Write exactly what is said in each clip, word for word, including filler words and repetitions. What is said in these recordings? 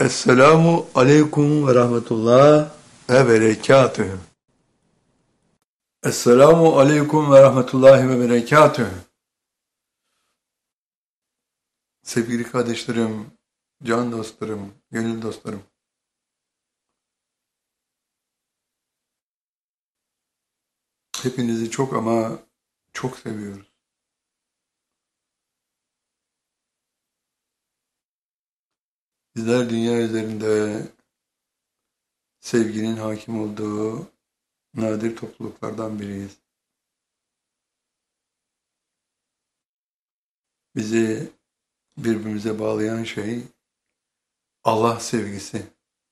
Esselamu aleyküm ve rahmetullah ve berekatühü. Esselamu aleyküm ve rahmetullahi ve berekatühü. Sevgili kardeşlerim, can dostlarım, gönül dostlarım. Hepinizi çok ama çok seviyoruz. Bizler dünya üzerinde sevginin hakim olduğu nadir topluluklardan biriyiz. Bizi birbirimize bağlayan şey Allah sevgisi.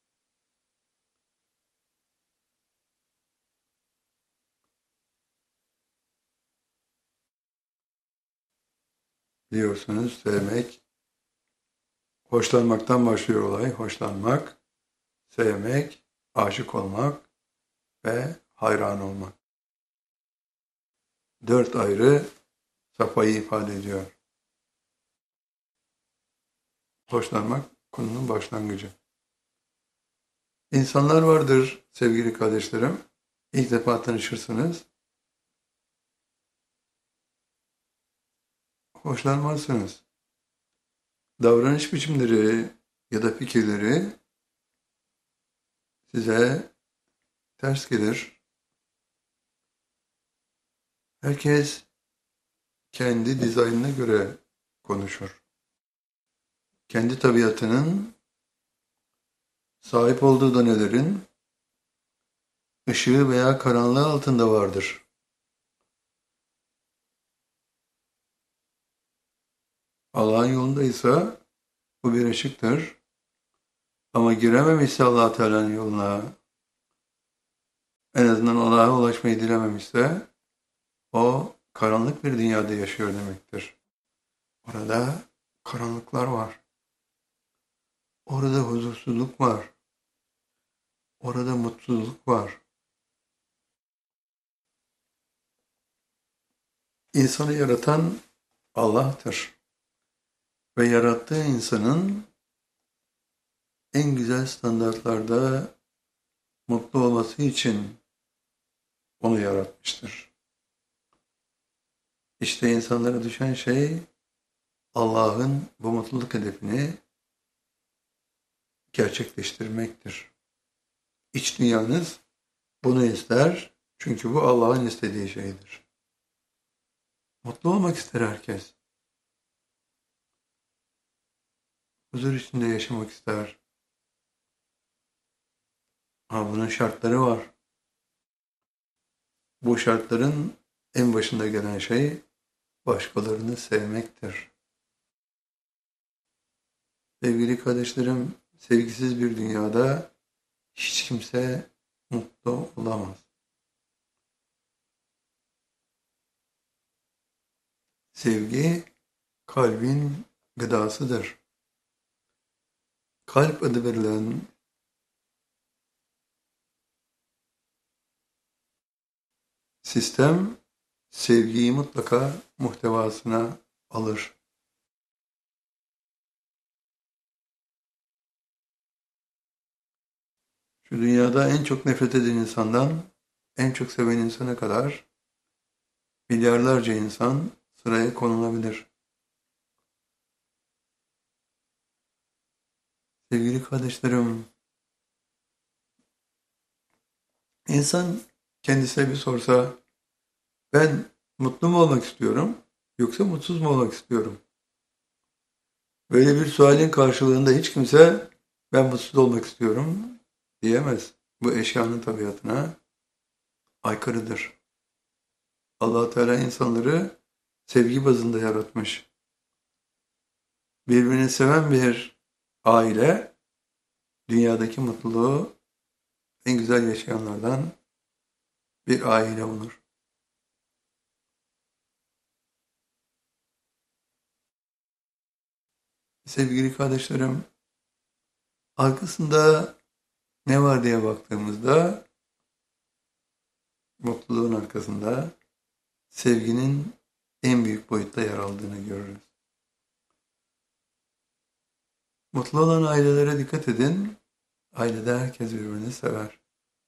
Biliyorsunuz sevmek, hoşlanmaktan başlıyor olay. Hoşlanmak, sevmek, aşık olmak ve hayran olmak. Dört ayrı safhayı ifade ediyor. Hoşlanmak konunun başlangıcı. İnsanlar vardır sevgili kardeşlerim. İlk defa tanışırsınız. Hoşlanmazsınız. Davranış biçimleri ya da fikirleri size ters gelir. Herkes kendi dizaynına göre konuşur. Kendi tabiatının sahip olduğu donelerin ışığı veya karanlığı altında vardır. Allah'ın yolundaysa bu bir ışıktır. Ama girememişse Allah Teala'nın yoluna, en azından Allah'a ulaşmayı dilememişse o karanlık bir dünyada yaşıyor demektir. Orada karanlıklar var. Orada huzursuzluk var. Orada mutsuzluk var. İnsanı yaratan Allah'tır. Ve yarattığı insanın en güzel standartlarda mutlu olması için onu yaratmıştır. İşte insanlara düşen şey Allah'ın bu mutluluk hedefini gerçekleştirmektir. İç dünyanız bunu ister çünkü bu Allah'ın istediği şeydir. Mutlu olmak ister herkes. Huzur içinde yaşamak ister. Ama bunun şartları var. Bu şartların en başında gelen şey başkalarını sevmektir. Sevgili kardeşlerim, sevgisiz bir dünyada hiç kimse mutlu olamaz. Sevgi kalbin gıdasıdır. Kalp adı verilen sistem sevgiyi mutlaka muhtevasına alır. Şu dünyada en çok nefret eden insandan en çok seven insana kadar milyarlarca insan sıraya konulabilir. Sevgili kardeşlerim, insan kendisine bir sorsa, ben mutlu mu olmak istiyorum yoksa mutsuz mu olmak istiyorum? Böyle bir sualin karşılığında hiç kimse ben mutsuz olmak istiyorum diyemez. Bu eşyanın tabiatına aykırıdır. Allah Teala insanları sevgi bazında yaratmış. Birbirini seven bir aile dünyadaki mutluluğu en güzel yaşayanlardan bir aile olur. Sevgili kardeşlerim, arkasında ne var diye baktığımızda mutluluğun arkasında sevginin en büyük boyutta yer aldığını görürüz. Mutlu olan ailelere dikkat edin. Ailede herkes birbirini sever.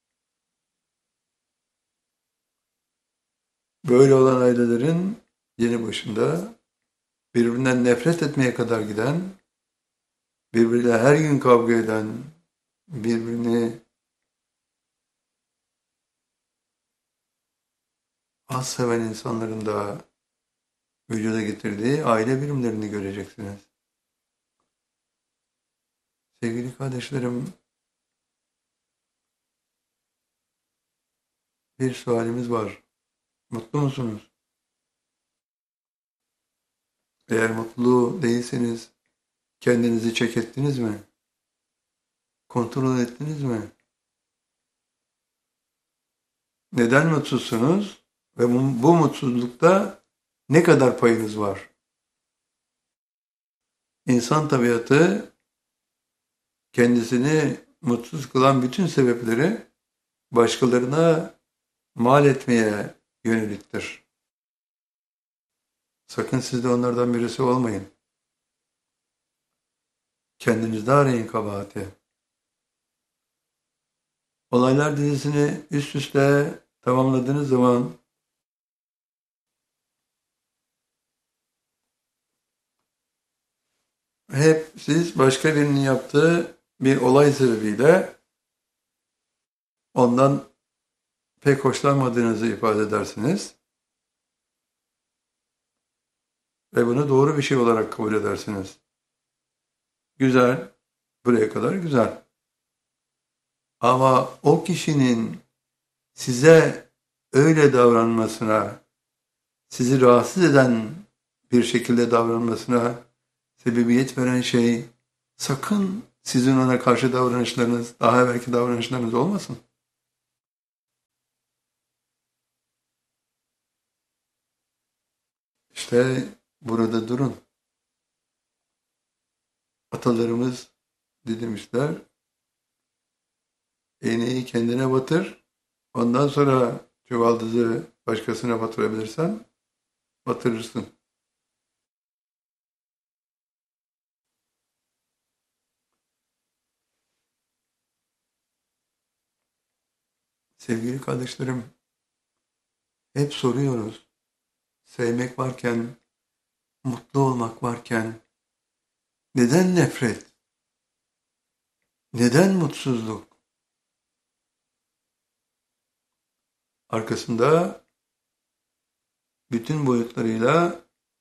Böyle olan ailelerin yeni başında birbirinden nefret etmeye kadar giden, birbiriyle her gün kavga eden, birbirini az seven insanların da vücuda getirdiği aile birimlerini göreceksiniz. Sevgili kardeşlerim, bir sualimiz var. Mutlu musunuz? Eğer mutlu değilseniz kendinizi çek ettiniz mi? Kontrol ettiniz mi? Neden mutsuzsunuz? Ve bu, bu mutsuzlukta ne kadar payınız var? İnsan tabiatı kendisini mutsuz kılan bütün sebepleri başkalarına mal etmeye yöneliktir. Sakın siz de onlardan birisi olmayın. Kendinizde arayın kabahati. Olaylar dizisini üst üste tamamladığınız zaman hep siz başka birinin yaptığı bir olay sebebiyle ondan pek hoşlanmadığınızı ifade edersiniz. Ve bunu doğru bir şey olarak kabul edersiniz. Güzel, buraya kadar güzel. Ama o kişinin size öyle davranmasına, sizi rahatsız eden bir şekilde davranmasına sebebiyet veren şey sakın sizin ona karşı davranışlarınız, daha evvelki davranışlarınız olmasın. İşte burada durun. Atalarımız demişler, iğneyi kendine batır, ondan sonra çuvaldızı başkasına batırabilirsen batırırsın. Sevgili kardeşlerim, hep soruyoruz. Sevmek varken, mutlu olmak varken, neden nefret? Neden mutsuzluk? Arkasında bütün boyutlarıyla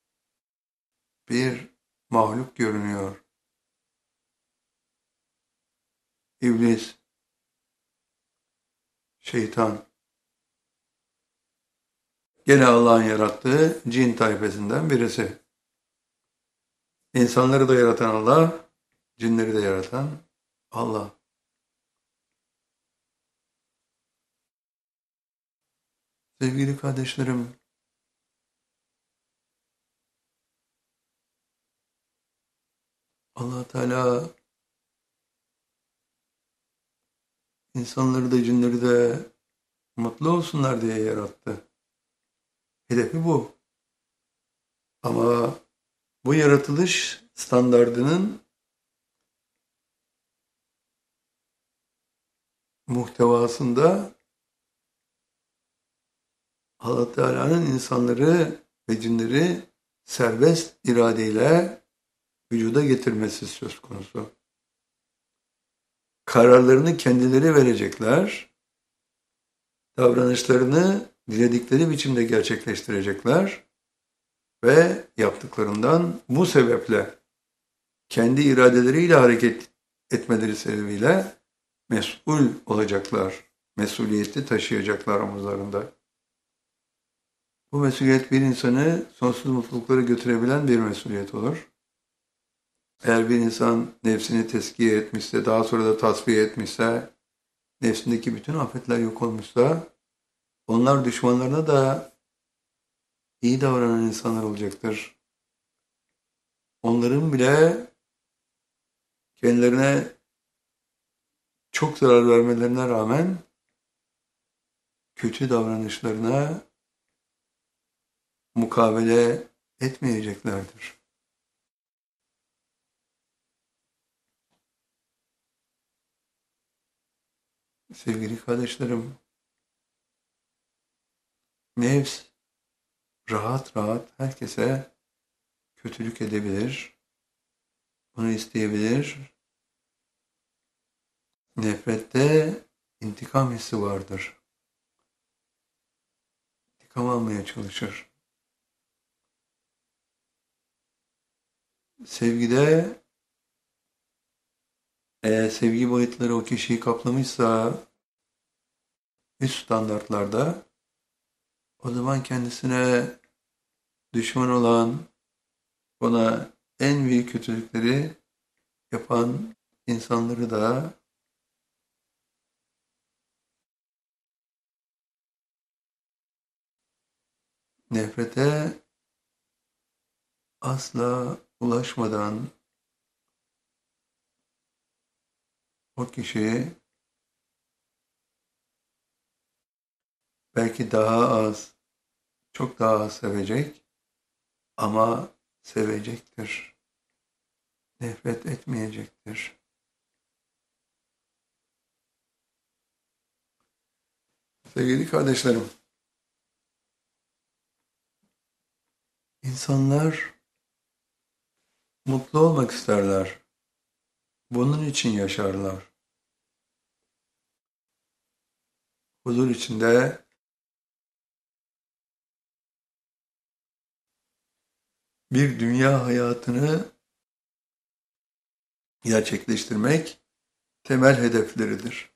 bir mahluk görünüyor. İblis, şeytan. Gene Allah'ın yarattığı cin tayfasından birisi. İnsanları da yaratan Allah, cinleri de yaratan Allah. Sevgili kardeşlerim, Allah Teala insanları da cinleri de mutlu olsunlar diye yarattı. Hedefi bu. Ama bu yaratılış standardının muhtevasında Allah Teala'nın insanları ve cinleri serbest iradeyle vücuda getirmesi söz konusu. Kararlarını kendileri verecekler, davranışlarını diledikleri biçimde gerçekleştirecekler ve yaptıklarından bu sebeple kendi iradeleriyle hareket etmeleri sebebiyle mesul olacaklar, mesuliyeti taşıyacaklar omuzlarında. Bu mesuliyet bir insanı sonsuz mutluluklara götürebilen bir mesuliyet olur. Eğer bir insan nefsini tezkiye etmişse, daha sonra da tasfiye etmişse, nefsindeki bütün afetler yok olmuşsa, onlar düşmanlarına da iyi davranan insanlar olacaktır. Onların bile kendilerine çok zarar vermelerine rağmen kötü davranışlarına mukabele etmeyeceklerdir. Sevgili kardeşlerim, nefs rahat rahat herkese kötülük edebilir, bunu isteyebilir. Nefrette intikam hissi vardır. İntikam almaya çalışır. Sevgide eğer sevgi boyutları o kişiyi kaplamışsa üst standartlarda, o zaman kendisine düşman olan, ona en büyük kötülükleri yapan insanları da nefrete asla ulaşmadan o kişiyi belki daha az, çok daha az sevecek ama sevecektir. Nefret etmeyecektir. Sevgili kardeşlerim, insanlar mutlu olmak isterler. Bunun için yaşarlar. Huzur içinde bir dünya hayatını gerçekleştirmek temel hedefleridir.